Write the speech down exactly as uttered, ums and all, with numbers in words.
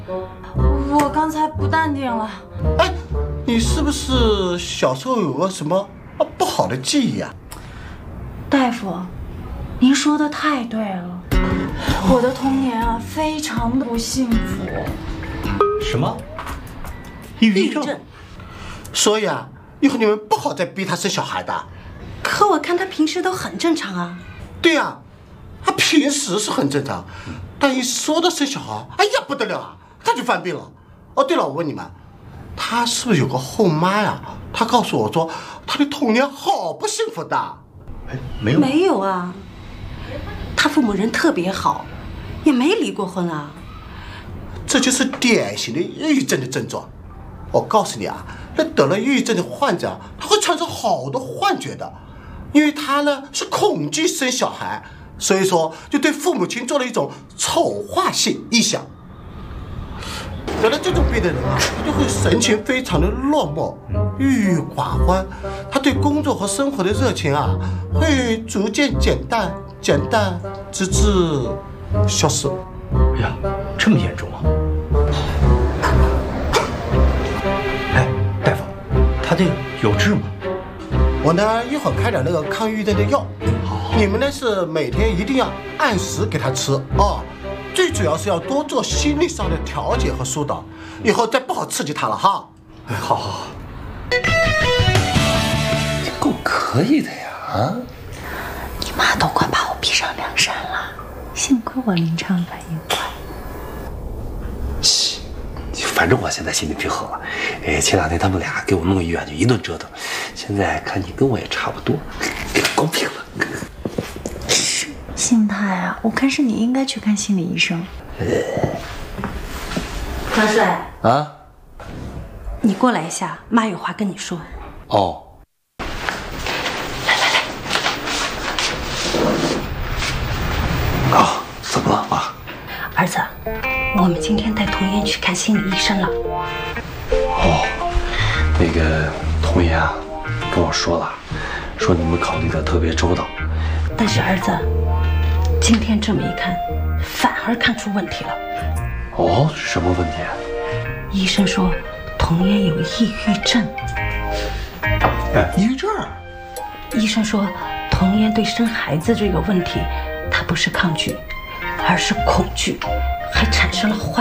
我刚才不淡定了。 哎，你是不是小时候有个什么不好的记忆啊？ 大夫，您说的太对了，我的童年啊非常的不幸福。 什么？抑郁症？ 所以啊，以后你们不好再逼他生小孩的。 可我看他平时都很正常啊。 对呀、啊，他平时是很正常，但一说到生小孩，哎呀不得了啊，他就犯病了。哦，对了，我问你们，他是不是有个后妈呀？他告诉我说，他的童年好不幸福的。 哎，没有， 没有啊，他父母人特别好，也没离过婚啊。 这就是典型的抑郁症的症状。我告诉你啊，那得了抑郁症的患者，他会产生好多幻觉的，因为他呢是恐惧生小孩，所以说就对父母亲做了一种丑化性臆想。得了这种病的人啊，他就会神情非常的落寞、郁郁寡欢，他对工作和生活的热情啊，会逐渐减淡、减淡，直至消失。 哎呀，这么严重啊！哎，大夫，他这个有治吗？ 我呢一会儿开点那个抗抑郁症的药， 好， 你们呢是每天一定要按时给他吃啊。最主要是要多做心理上的调节和疏导，以后再不好刺激他了哈。 哎，好好好，这够可以的呀啊！ 你妈都快把我逼上梁山了，幸亏我临场反应快。 嘘，反正我现在心里平和了。哎，前两天他们俩给我弄医院就一顿折腾，现在看你跟我也差不多，公平了。 心态啊，我看是你应该去看心理医生。万岁啊， 你过来一下，妈有话跟你说。 哦， 来来来， 啊，怎么了，妈？ 儿子，我们今天带童言去看心理医生了。 哦，那个童言啊，跟我说了，说你们考虑的特别周到。 但是儿子，今天这么一看，反而看出问题了。 哦，什么问题啊？ 医生说童言有抑郁症。 哎，抑郁症？ 医生说童言对生孩子这个问题，他不是抗拒，而是恐惧，还产生了幻